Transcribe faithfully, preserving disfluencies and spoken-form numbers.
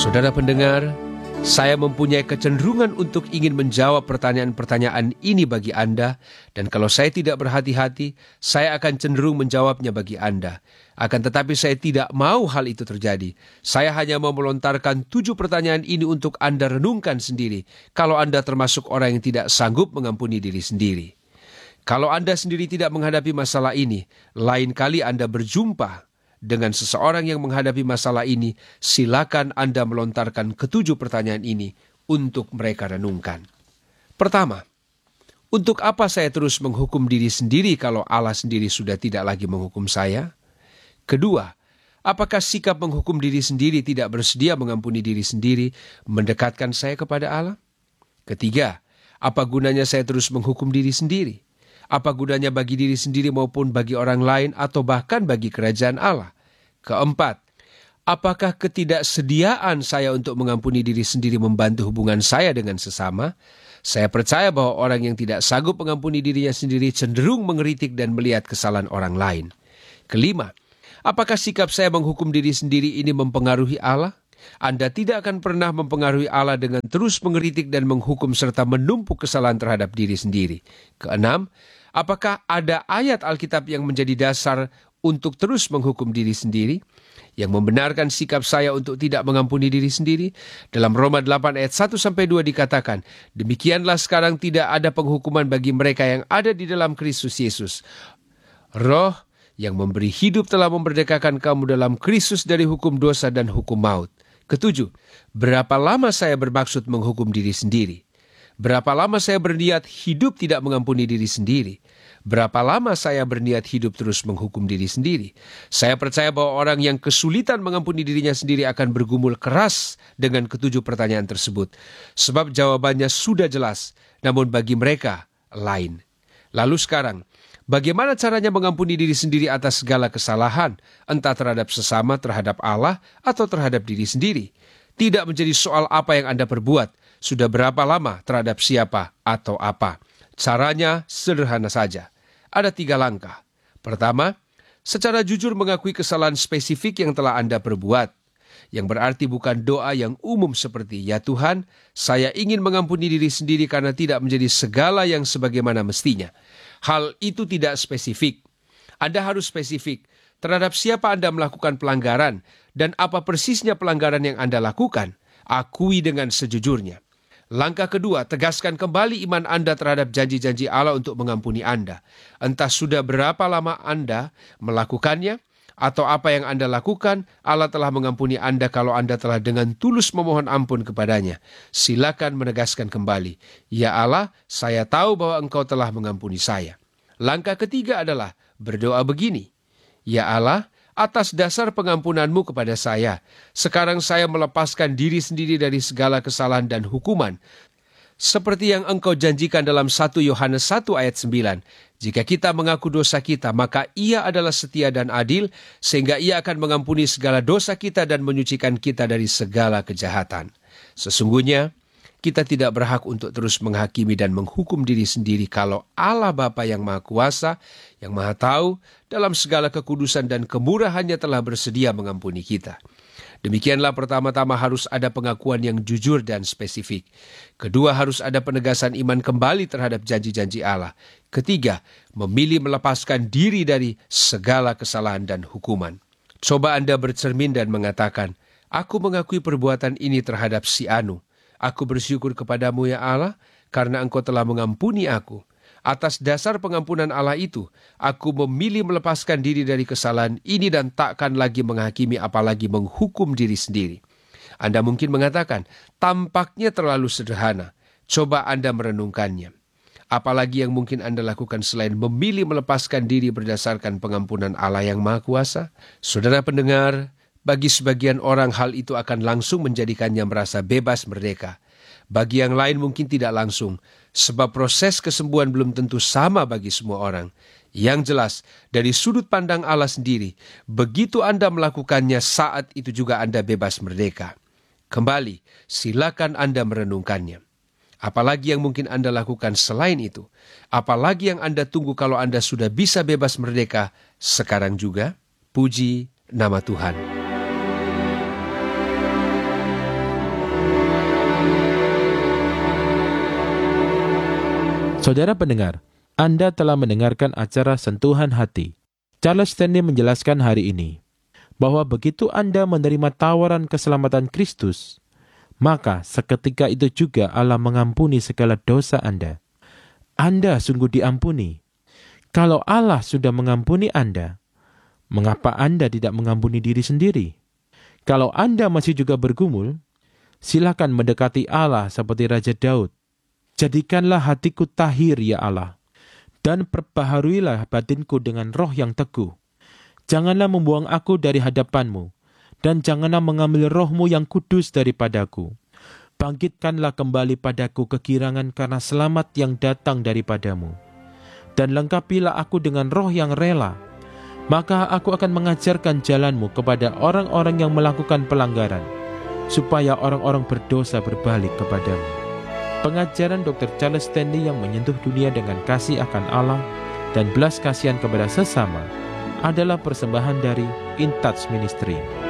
Saudara pendengar, saya mempunyai kecenderungan untuk ingin menjawab pertanyaan-pertanyaan ini bagi Anda, dan kalau saya tidak berhati-hati, saya akan cenderung menjawabnya bagi Anda. Akan tetapi saya tidak mau hal itu terjadi. Saya hanya mau melontarkan tujuh pertanyaan ini untuk Anda renungkan sendiri, kalau Anda termasuk orang yang tidak sanggup mengampuni diri sendiri. Kalau Anda sendiri tidak menghadapi masalah ini, lain kali Anda berjumpa dengan seseorang yang menghadapi masalah ini, silakan Anda melontarkan ketujuh pertanyaan ini untuk mereka renungkan. Pertama, untuk apa saya terus menghukum diri sendiri kalau Allah sendiri sudah tidak lagi menghukum saya? Kedua, apakah sikap menghukum diri sendiri tidak bersedia mengampuni diri sendiri mendekatkan saya kepada Allah? Ketiga, apa gunanya saya terus menghukum diri sendiri? Apa gunanya bagi diri sendiri maupun bagi orang lain atau bahkan bagi kerajaan Allah? Keempat, apakah ketidaksediaan saya untuk mengampuni diri sendiri membantu hubungan saya dengan sesama? Saya percaya bahwa orang yang tidak sanggup mengampuni dirinya sendiri cenderung mengeritik dan melihat kesalahan orang lain. Kelima, apakah sikap saya menghukum diri sendiri ini mempengaruhi Allah? Anda tidak akan pernah mempengaruhi Allah dengan terus mengeritik dan menghukum serta menumpuk kesalahan terhadap diri sendiri. Keenam, apakah ada ayat Alkitab yang menjadi dasar untuk terus menghukum diri sendiri, yang membenarkan sikap saya untuk tidak mengampuni diri sendiri? Dalam Roma delapan ayat satu sampai dua dikatakan, demikianlah sekarang tidak ada penghukuman bagi mereka yang ada di dalam Kristus Yesus. Roh yang memberi hidup telah memerdekakan kamu dalam Kristus dari hukum dosa dan hukum maut. Ketujuh, berapa lama saya bermaksud menghukum diri sendiri? Berapa lama saya berniat hidup tidak mengampuni diri sendiri? Berapa lama saya berniat hidup terus menghukum diri sendiri? Saya percaya bahwa orang yang kesulitan mengampuni dirinya sendiri akan bergumul keras dengan ketujuh pertanyaan tersebut. Sebab jawabannya sudah jelas, namun bagi mereka lain. Lalu sekarang, bagaimana caranya mengampuni diri sendiri atas segala kesalahan, entah terhadap sesama, terhadap Allah, atau terhadap diri sendiri? Tidak menjadi soal apa yang Anda perbuat, sudah berapa lama, terhadap siapa, atau apa. Caranya sederhana saja. Ada tiga langkah. Pertama, secara jujur mengakui kesalahan spesifik yang telah Anda perbuat. Yang berarti bukan doa yang umum seperti, ya Tuhan, saya ingin mengampuni diri sendiri karena tidak menjadi segala yang sebagaimana mestinya. Hal itu tidak spesifik. Anda harus spesifik terhadap siapa Anda melakukan pelanggaran dan apa persisnya pelanggaran yang Anda lakukan. Akui dengan sejujurnya. Langkah kedua, tegaskan kembali iman Anda terhadap janji-janji Allah untuk mengampuni Anda. Entah sudah berapa lama Anda melakukannya, atau apa yang Anda lakukan, Allah telah mengampuni Anda kalau Anda telah dengan tulus memohon ampun kepadanya. Silakan menegaskan kembali, ya Allah, saya tahu bahwa Engkau telah mengampuni saya. Langkah ketiga adalah berdoa begini, ya Allah, atas dasar pengampunan-Mu kepada saya, sekarang saya melepaskan diri sendiri dari segala kesalahan dan hukuman. Seperti yang Engkau janjikan dalam satu Yohanes satu ayat sembilan, jika kita mengaku dosa kita, maka Ia adalah setia dan adil, sehingga Ia akan mengampuni segala dosa kita dan menyucikan kita dari segala kejahatan. Sesungguhnya, kita tidak berhak untuk terus menghakimi dan menghukum diri sendiri kalau Allah Bapa yang Maha Kuasa, yang Maha Tahu, dalam segala kekudusan dan kemurahannya telah bersedia mengampuni kita. Demikianlah pertama-tama harus ada pengakuan yang jujur dan spesifik. Kedua, harus ada penegasan iman kembali terhadap janji-janji Allah. Ketiga, memilih melepaskan diri dari segala kesalahan dan hukuman. Coba Anda bercermin dan mengatakan, aku mengakui perbuatan ini terhadap si Anu. Aku bersyukur kepadamu ya Allah, karena Engkau telah mengampuni aku. Atas dasar pengampunan Allah itu, aku memilih melepaskan diri dari kesalahan ini dan takkan lagi menghakimi apalagi menghukum diri sendiri. Anda mungkin mengatakan, tampaknya terlalu sederhana. Coba Anda merenungkannya. Apalagi yang mungkin Anda lakukan selain memilih melepaskan diri berdasarkan pengampunan Allah yang Maha Kuasa? Saudara pendengar, bagi sebagian orang hal itu akan langsung menjadikannya merasa bebas merdeka. Bagi yang lain mungkin tidak langsung, sebab proses kesembuhan belum tentu sama bagi semua orang. Yang jelas, dari sudut pandang Allah sendiri, begitu Anda melakukannya, saat itu juga Anda bebas merdeka. Kembali, silakan Anda merenungkannya. Apalagi yang mungkin Anda lakukan selain itu? Apalagi yang Anda tunggu kalau Anda sudah bisa bebas merdeka sekarang juga? Puji nama Tuhan. Saudara pendengar, Anda telah mendengarkan acara Sentuhan Hati. Charles Stanley menjelaskan hari ini bahwa begitu Anda menerima tawaran keselamatan Kristus, maka seketika itu juga Allah mengampuni segala dosa Anda. Anda sungguh diampuni. Kalau Allah sudah mengampuni Anda, mengapa Anda tidak mengampuni diri sendiri? Kalau Anda masih juga bergumul, silakan mendekati Allah seperti Raja Daud. Jadikanlah hatiku tahir, ya Allah, dan perbaharuilah batinku dengan roh yang teguh. Janganlah membuang aku dari hadapan-Mu, dan janganlah mengambil roh-Mu yang kudus daripadaku. Bangkitkanlah kembali padaku kegirangan karena selamat yang datang daripadamu. Dan lengkapilah aku dengan roh yang rela. Maka aku akan mengajarkan jalan-Mu kepada orang-orang yang melakukan pelanggaran, supaya orang-orang berdosa berbalik kepadamu. Pengajaran dokter Charles Stanley yang menyentuh dunia dengan kasih akan Allah dan belas kasihan kepada sesama adalah persembahan dari In Touch Ministry.